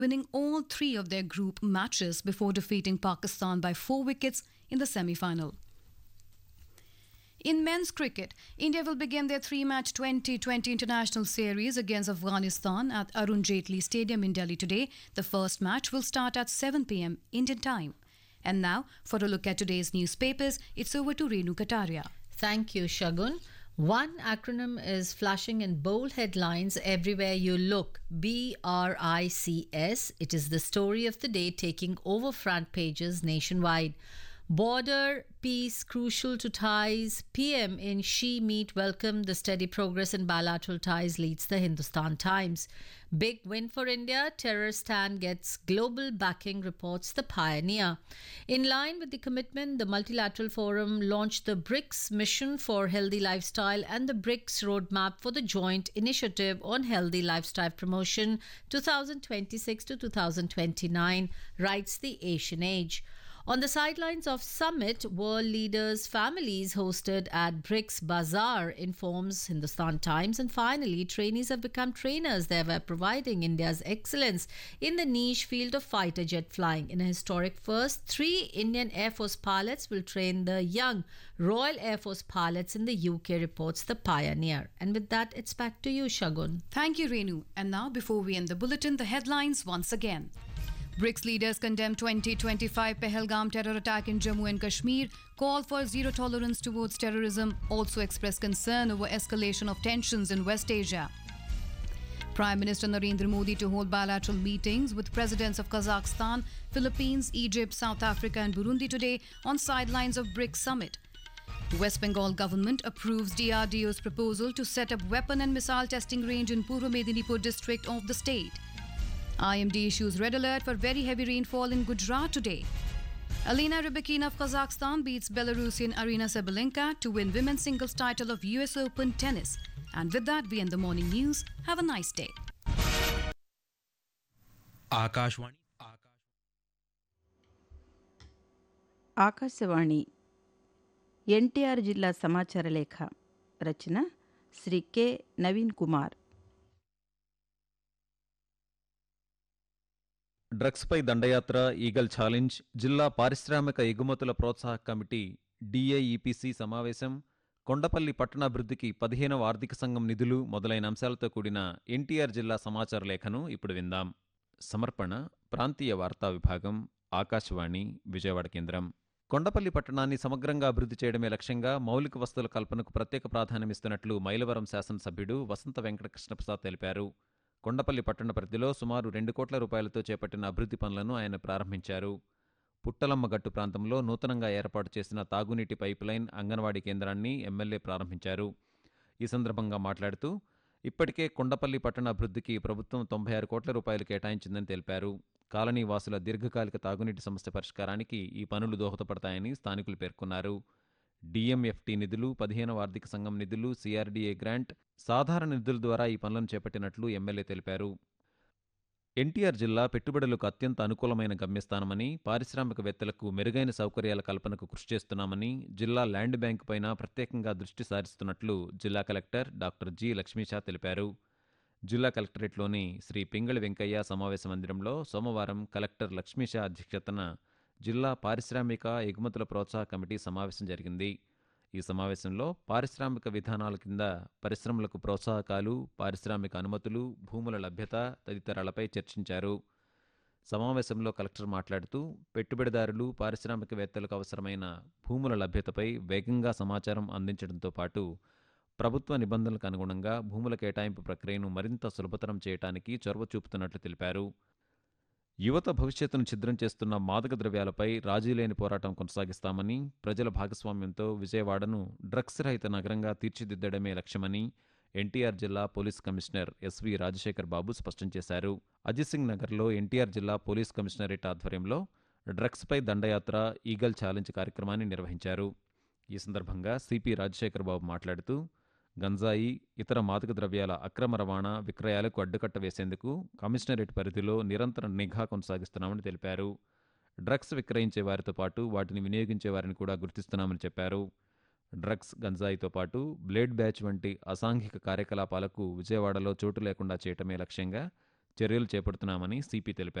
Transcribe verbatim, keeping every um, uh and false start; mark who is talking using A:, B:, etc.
A: winning all three of their group matches before defeating Pakistan by four wickets in the semi-final. In men's cricket, India will begin their three-match twenty twenty international series against Afghanistan at Arun Jaitley Stadium in Delhi today. The first match will start at seven p m Indian time. And now, for a look at today's newspapers, it's over to Renu Kataria.
B: Thank you, Shagun. One acronym is flashing in bold headlines everywhere you look. B R I C S. It is the story of the day taking over front pages nationwide. Border peace crucial to ties. P M in She meet welcome the steady progress in bilateral ties, leads the Hindustan Times. Big win for India. Terror stand gets global backing, reports the Pioneer. In line with the commitment, the Multilateral Forum launched the BRICS Mission for Healthy Lifestyle and the BRICS Roadmap for the Joint Initiative on Healthy Lifestyle Promotion twenty twenty-six to twenty twenty-nine, writes the Asian Age. On the sidelines of summit, world leaders' families hosted at BRICS Bazaar, informs Hindustan Times. And finally, trainees have become trainers. They were providing India's excellence in the niche field of fighter jet flying. In a historic first, three Indian Air Force pilots will train the young Royal Air Force pilots in the U K, reports the Pioneer. And with that, it's back to you, Shagun.
A: Thank you, Renu. And now, before we end the bulletin, the headlines once again. BRICS leaders condemn twenty twenty-five Pahalgam terror attack in Jammu and Kashmir, call for zero tolerance towards terrorism, also express concern over escalation of tensions in West Asia. Prime Minister Narendra Modi to hold bilateral meetings with presidents of Kazakhstan, Philippines, Egypt, South Africa and Burundi today on sidelines of BRICS summit. West Bengal government approves D R D O's proposal to set up weapon and missile testing range in Purva Medinipur district of the state. I M D issues red alert for very heavy rainfall in Gujarat today. Alina Rybakina of Kazakhstan beats Belarusian Arina Sabalenka to win women's singles title of U S Open tennis. And with that, we end the morning news. Have a nice day.
C: Akashvani
D: Akashvani NTR జిల్లా సమాచార లేఖ రచన Shri K Naveen Kumar.
E: డ్రగ్స్పై దండయాత్ర, eagle challenge, జిల్లా పారిశ్రామిక ఎగుమతుల ప్రోత్సాహక committee DIEPC సమావేశం, కొండపల్లి పట్టణాభివృద్ధికి పదిహేనవ ఆర్థిక సంఘం నిధులు మొదలైన అంశాలతో కూడిన ఎన్టీఆర్ జిల్లా సమాచార లేఖను ఇప్పుడు విందాం. సమర్పణ ప్రాంతీయ వార్తా విభాగం, ఆకాశవాణి విజయవాడ కేంద్రం. కొండపల్లి పట్టణాన్ని సమగ్రంగా అభివృద్ధి చేయడమే లక్ష్యంగా మౌలిక వసతుల కల్పనకు ప్రత్యేక ప్రాధాన్యమిస్తున్నట్లు మైలవరం శాసనసభ్యుడు వసంత వెంకట కృష్ణప్రసాద్ తెలిపారు. కొండపల్లి పట్టణ పరిధిలో సుమారు రెండు కోట్ల రూపాయలతో చేపట్టిన అభివృద్ధి పనులను ఆయన ప్రారంభించారు. పుట్టలమ్మ గట్టు ప్రాంతంలో నూతనంగా ఏర్పాటు చేసిన తాగునీటి పైపులైన్, అంగన్వాడీ కేంద్రాన్ని ఎమ్మెల్యే ప్రారంభించారు. ఈ సందర్భంగా మాట్లాడుతూ ఇప్పటికే కొండపల్లి పట్టణ అభివృద్ధికి ప్రభుత్వం తొంభై ఆరు కోట్ల రూపాయలు కేటాయించిందని తెలిపారు. కాలనీ వాసుల దీర్ఘకాలిక తాగునీటి సమస్య పరిష్కారానికి ఈ పనులు దోహదపడతాయని స్థానికులు పేర్కొన్నారు. డిఎంఎఫ్టి నిధులు, పదిహేనవ ఆర్థిక సంఘం నిధులు, సిఆర్డీఏ గ్రాంట్, సాధారణ నిధుల ద్వారా ఈ పనులను చేపట్టినట్లు ఎమ్మెల్యే తెలిపారు. ఎన్టీఆర్ జిల్లా పెట్టుబడులకు అత్యంత అనుకూలమైన గమ్యస్థానమని, పారిశ్రామికవేత్తలకు మెరుగైన సౌకర్యాల కల్పనకు కృషి చేస్తున్నామని, జిల్లా ల్యాండ్ బ్యాంకు పైన ప్రత్యేకంగా దృష్టి సారిస్తున్నట్లు జిల్లా కలెక్టర్ డాక్టర్ జి లక్ష్మీషా తెలిపారు. జిల్లా కలెక్టరేట్లోని శ్రీ పింగళి వెంకయ్య సమావేశ మందిరంలో సోమవారం కలెక్టర్ లక్ష్మీషా అధ్యక్షతన జిల్లా పారిశ్రామిక ఎగుమతుల ప్రోత్సాహ కమిటీ సమావేశం జరిగింది. ఈ సమావేశంలో పారిశ్రామిక విధానాల కింద పరిశ్రమలకు ప్రోత్సాహకాలు, పారిశ్రామిక అనుమతులు, భూముల లభ్యత తదితరాలపై చర్చించారు. సమావేశంలో కలెక్టర్ మాట్లాడుతూ పెట్టుబడిదారులు, పారిశ్రామికవేత్తలకు అవసరమైన భూముల లభ్యతపై వేగంగా సమాచారం అందించడంతో పాటు ప్రభుత్వ నిబంధనలకు అనుగుణంగా భూముల కేటాయింపు ప్రక్రియను మరింత సులభతరం చేయడానికి చొరవ చూపుతున్నట్లు తెలిపారు. యువత భవిష్యత్తును ఛిద్రం చేస్తున్న మాదక ద్రవ్యాలపై రాజీలేని పోరాటం కొనసాగిస్తామని, ప్రజల భాగస్వామ్యంతో విజయవాడను డ్రగ్స్ రహిత నగరంగా తీర్చిదిద్దడమే లక్ష్యమని ఎన్టీఆర్ జిల్లా పోలీస్ కమిషనర్ ఎస్వి రాజశేఖర్ బాబు స్పష్టం చేశారు. అజిత్ నగర్లో ఎన్టీఆర్ జిల్లా పోలీస్ కమిషనరేట్ ఆధ్వర్యంలో డ్రగ్స్పై దండయాత్ర, ఈగల్ ఛాలెంజ్ కార్యక్రమాన్ని నిర్వహించారు. ఈ సందర్భంగా సిపి రాజశేఖర్ బాబు మాట్లాడుతూ గంజాయి, ఇతర మాదక ద్రవ్యాల అక్రమ రవాణా, విక్రయాలకు అడ్డుకట్ట వేసేందుకు కమిషనరేట్ పరిధిలో నిరంతర నిఘా కొనసాగిస్తున్నామని తెలిపారు. డ్రగ్స్ విక్రయించే వారితో పాటు వాటిని వినియోగించే వారిని కూడా గుర్తిస్తున్నామని చెప్పారు. డ్రగ్స్, గంజాయితో పాటు బ్లేడ్ బ్యాచ్ వంటి అసాంఘిక కార్యకలాపాలకు విజయవాడలో చోటు లేకుండా చేయటమే లక్ష్యంగా చర్యలు చేపడుతున్నామని సిపి తెలిపారు.